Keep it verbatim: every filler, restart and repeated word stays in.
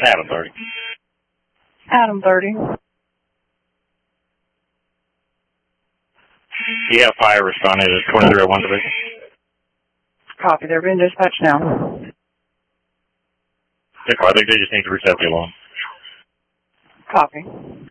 Adam thirty. Adam thirty. Yeah, fire responding to twenty-three oh one division. Copy. They're being dispatched now. I think they just need to reset the alarm. Copy.